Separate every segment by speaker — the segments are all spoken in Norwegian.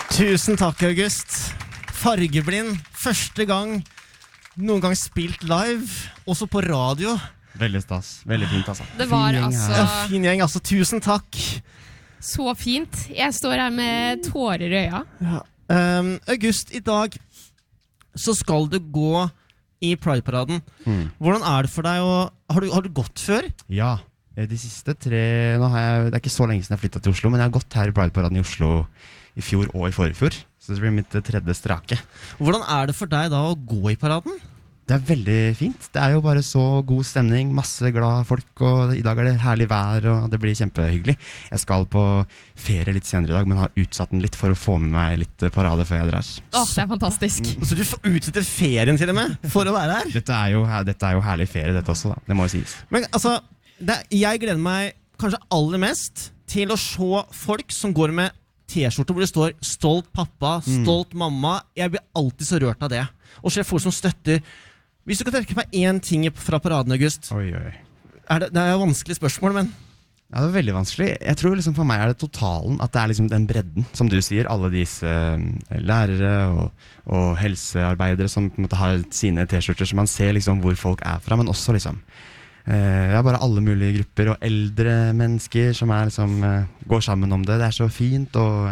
Speaker 1: Tusen takk, August. Fargeblind, første gang noen gang spilt live, også på radio.
Speaker 2: Veldig stas, veldig fint altså.
Speaker 3: Det var
Speaker 2: Fin gjeng
Speaker 3: altså
Speaker 2: her.
Speaker 1: Fin gjeng, altså. Tusen takk.
Speaker 3: så fint. Jeg står her med tårer i øya.
Speaker 1: Ja. August, i dag så skal du gå i Pride-paraden. Hvordan er det for deg? Har du gått før?
Speaker 2: Ja, de siste 3... Nå har jeg, det er ikke så lenge siden jeg flyttet til Oslo, men jeg har gått her i Pride-paraden i Oslo i fjor og i forfjor. Så det blir mitt 3. strake.
Speaker 1: Hvordan er det for deg da å gå i paraden?
Speaker 2: Det er veldig fint. Det er jo bare så god stemning, masse glad folk, og i dag er det herlig vær, og det blir kjempehyggelig. Jeg skal på ferie litt senere i dag, men har utsatt den litt for å få med meg litt parade før jeg drar.
Speaker 3: Det er fantastisk.
Speaker 1: Så du utsetter ferien til og med for å være her?
Speaker 2: Dette er jo herlig ferie, dette også da. Det må jo sies.
Speaker 1: Men altså, jeg gleder meg kanskje aller mest til å se folk som går med T-skjorte hvor det står 'stolt pappa', 'stolt mamma'. Jeg blir alltid så rørt av det. Og se folk som støtter. Hvis du kan trekke meg én ting fra paraden, August.
Speaker 2: Oi.
Speaker 1: Det er jo vanskelig spørsmål, men
Speaker 2: Ja, det er veldig vanskelig. Jeg tror liksom for meg er det totalen, at det er liksom den bredden, som du sier, alle disse lærere og helsearbeidere som på en måte har sine T-skjorter, så man ser liksom hvor folk er fra, men også liksom ja, bare alle mulige grupper, og eldre mennesker som er liksom, går sammen om det. Det er så fint,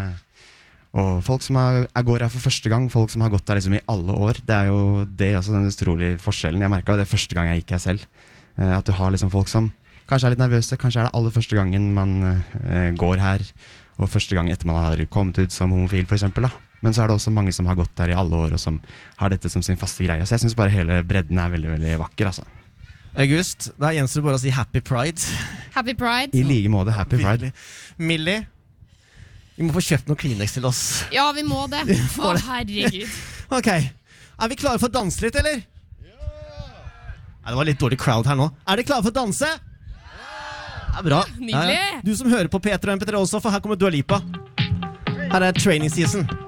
Speaker 2: og folk som går her for første gang, folk som har gått her liksom i alle år. Det er jo det også, den utrolige forskjellen. Jeg merket det første gang jeg gikk her selv. At du har liksom folk som kanskje er litt nervøse, kanskje er det aller første gangen man går her, og første gang etter man har kommet ut som homofil for eksempel da. Men så er det også mange som har gått her i alle år, og som har dette som sin faste greie. Så jeg synes bare hele bredden er veldig, veldig vakker altså.
Speaker 1: August, da gjenstår det bare å si Happy Pride.
Speaker 3: Happy Pride.
Speaker 2: I like måte, Happy Pride.
Speaker 1: Millie, vi må få kjøpt noen Kleenex til oss.
Speaker 3: Ja, vi må det. Å, herregud.
Speaker 1: Ok, er vi klare for å danse litt, eller? Ja! Nei, det var litt dårlig crowd her nå. Er dere klare for å danse? Ja! Bra.
Speaker 3: Nydelig.
Speaker 1: Du som hører på P3 og MP3 også, for her kommer Dua Lipa. Her er Training Season.